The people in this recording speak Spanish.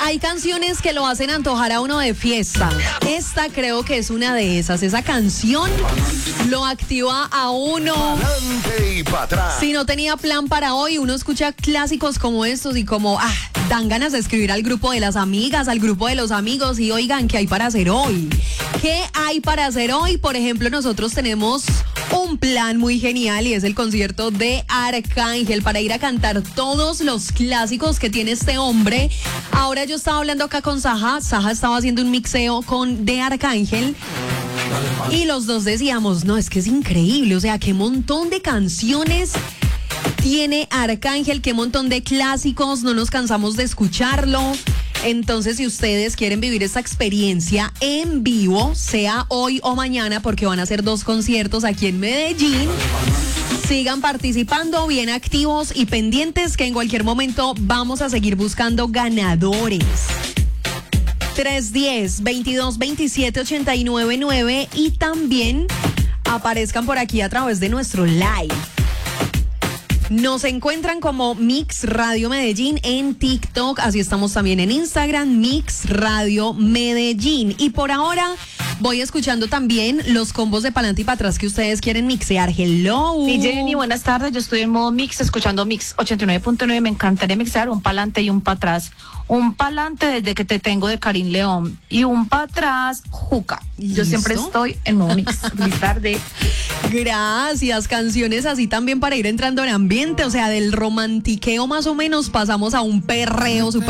hay canciones que lo hacen antojar a uno de fiesta. Esta creo que es una de esas. Esa canción lo activa a uno. Pa'lante y pa' atrás. Si no tenía plan para hoy, uno escucha clásicos como estos y como, dan ganas de escribir al grupo de las amigas, al grupo de los amigos y oigan, ¿qué hay para hacer hoy? ¿Qué hay para hacer hoy? Por ejemplo, nosotros tenemos un plan muy genial y es el concierto de Arcángel para ir a cantar todos los clásicos que tiene este hombre. Ahora yo estaba hablando acá con Saja estaba haciendo un mixeo de Arcángel y los dos decíamos, no, es que es increíble, o sea, qué montón de canciones tiene Arcángel, qué montón de clásicos, no nos cansamos de escucharlo. Entonces, si ustedes quieren vivir esta experiencia en vivo, sea hoy o mañana, porque van a ser 2 conciertos aquí en Medellín, sigan participando, bien activos y pendientes, que en cualquier momento vamos a seguir buscando ganadores. 310-2227-899 y también aparezcan por aquí a través de nuestro live. Nos encuentran como Mix Radio Medellín en TikTok, así estamos también en Instagram, Mix Radio Medellín. Y por ahora voy escuchando también los combos de pa'lante y para atrás que ustedes quieren mixear. Hello. Mi Jenny, buenas tardes. Yo estoy en modo mix, escuchando Mix 89.9. Me encantaría mixear un pa'lante y un para atrás. Un pa'lante desde que te tengo de Karim León y un para atrás, Juca. Yo siempre estoy en modo mix. Feliz tarde. Gracias, canciones así también para ir entrando en ambiente, o sea, del romantiqueo más o menos pasamos a un perreo super